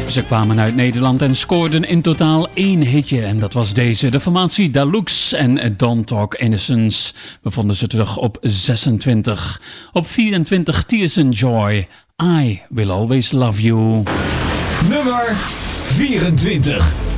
Ze kwamen uit Nederland en scoorden in totaal 1 hitje. En dat was deze, de formatie Dalux en Don't Talk Innocence. We vonden ze terug op 26. Op 24 Tears and Joy, I Will Always Love You. Nummer 24.